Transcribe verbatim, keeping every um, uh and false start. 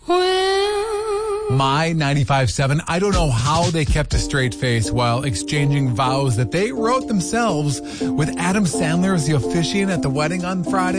My ninety-five seven, I don't know how they kept a straight face while exchanging vows that they wrote themselves with Adam Sandler as the officiant at the wedding on Friday.